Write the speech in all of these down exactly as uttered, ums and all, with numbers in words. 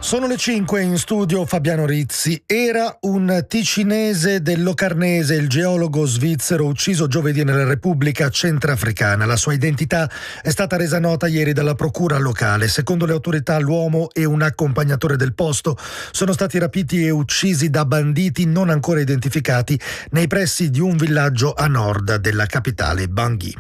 Sono le cinque, in studio Fabiano Rizzi. Era un ticinese del Locarnese, il geologo svizzero ucciso giovedì nella Repubblica Centrafricana. La sua identità è stata resa nota ieri dalla procura locale. Secondo le autorità, l'uomo e un accompagnatore del posto sono stati rapiti e uccisi da banditi non ancora identificati nei pressi di un villaggio a nord della capitale Bangui.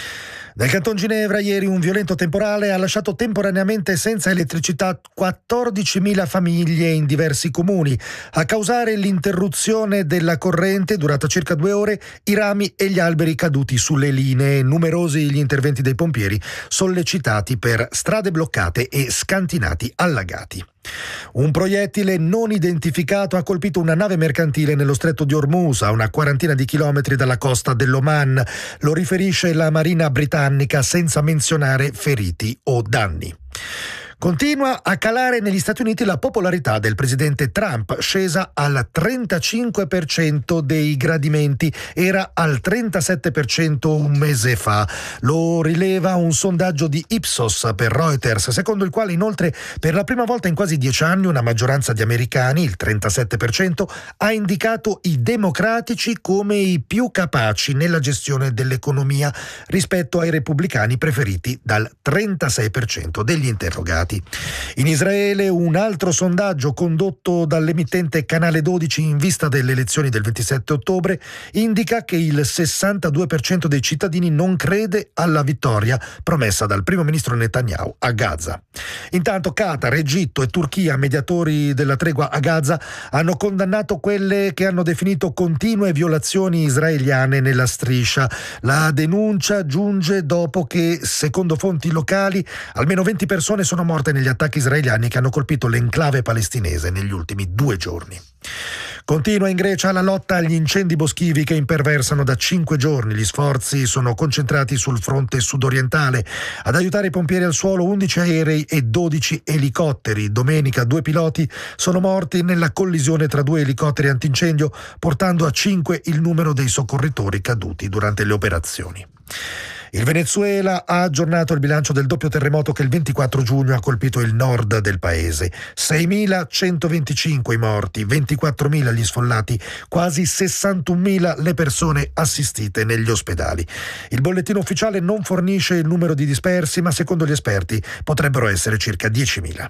Nel Canton Ginevra ieri un violento temporale ha lasciato temporaneamente senza elettricità quattordicimila famiglie in diversi comuni. A causare l'interruzione della corrente durata circa due ore i rami e gli alberi caduti sulle linee. Numerosi gli interventi dei pompieri sollecitati per strade bloccate e scantinati allagati. Un proiettile non identificato ha colpito una nave mercantile nello stretto di Hormuz, a una quarantina di chilometri dalla costa dell'Oman. Lo riferisce la Marina britannica senza menzionare feriti o danni. Continua a calare negli Stati Uniti la popolarità del presidente Trump, scesa al trentacinque per cento dei gradimenti, era al trentasette per cento un mese fa. Lo rileva un sondaggio di Ipsos per Reuters, secondo il quale inoltre per la prima volta in quasi dieci anni una maggioranza di americani, il trentasette per cento, ha indicato i democratici come i più capaci nella gestione dell'economia rispetto ai repubblicani preferiti dal trentasei per cento degli interrogati. In Israele un altro sondaggio condotto dall'emittente Canale dodici in vista delle elezioni del ventisette ottobre indica che il sessantadue per cento dei cittadini non crede alla vittoria promessa dal primo ministro Netanyahu a Gaza. Intanto Qatar, Egitto e Turchia, mediatori della tregua a Gaza, hanno condannato quelle che hanno definito continue violazioni israeliane nella striscia. La denuncia giunge dopo che, secondo fonti locali, almeno venti persone sono morte negli attacchi israeliani che hanno colpito l'enclave palestinese negli ultimi due giorni. Continua in Grecia la lotta agli incendi boschivi che imperversano da cinque giorni. Gli sforzi sono concentrati sul fronte sudorientale. Ad aiutare i pompieri al suolo undici aerei e dodici elicotteri. Domenica due piloti sono morti nella collisione tra due elicotteri antincendio, portando a cinque il numero dei soccorritori caduti durante le operazioni. Il Venezuela ha aggiornato il bilancio del doppio terremoto che il ventiquattro giugno ha colpito il nord del paese. seimilacentoventicinque i morti, ventiquattromila gli sfollati, quasi sessantunomila le persone assistite negli ospedali. Il bollettino ufficiale non fornisce il numero di dispersi, ma secondo gli esperti potrebbero essere circa diecimila.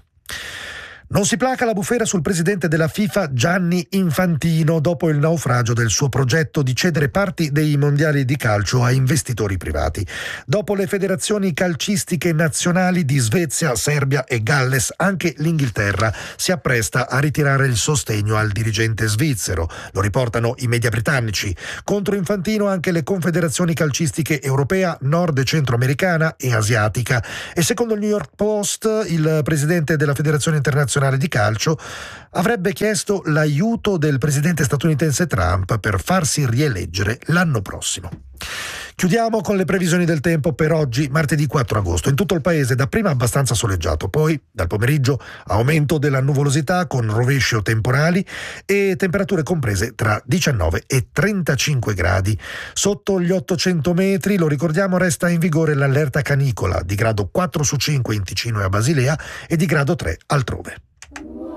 Non si placa la bufera sul presidente della FIFA Gianni Infantino dopo il naufragio del suo progetto di cedere parti dei mondiali di calcio a investitori privati. Dopo le federazioni calcistiche nazionali di Svezia, Serbia e Galles, anche l'Inghilterra si appresta a ritirare il sostegno al dirigente svizzero. Lo riportano i media britannici. Contro Infantino anche le confederazioni calcistiche europea, nord e centroamericana e asiatica. E secondo il New York Post, il presidente della Federazione Internazionale di calcio avrebbe chiesto l'aiuto del presidente statunitense Trump per farsi rieleggere l'anno prossimo. Chiudiamo con le previsioni del tempo per oggi, martedì quattro agosto. In tutto il paese dapprima abbastanza soleggiato, poi dal pomeriggio aumento della nuvolosità con rovesci o temporali e temperature comprese tra diciannove e trentacinque gradi. Sotto gli ottocento metri, lo ricordiamo, resta in vigore l'allerta canicola di grado quattro su cinque in Ticino e a Basilea e di grado tre altrove.